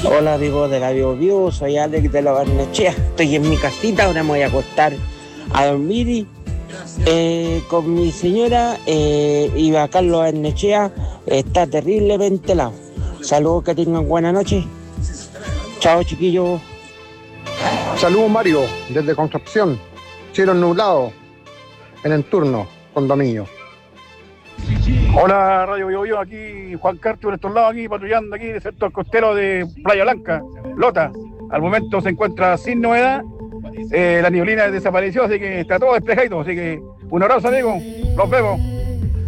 Hola amigos de la Bio Bio, soy Alex de la Barnechea. Estoy en mi casita, ahora me voy a acostar a dormir con mi señora y a Carlos Barnechea está terriblemente helado. Saludos, que tengan buena noche. Chao chiquillos. Saludos Mario, desde Concepción, cielo nublado, en el turno, condominio. Hola Radio Bio Bio, aquí Juan Carlos en estos lados, aquí patrullando aquí en el sector costero de Playa Blanca, Lota. Al momento se encuentra sin novedad, la nieblina desapareció, así que está todo despejado, así que un abrazo amigo, nos vemos.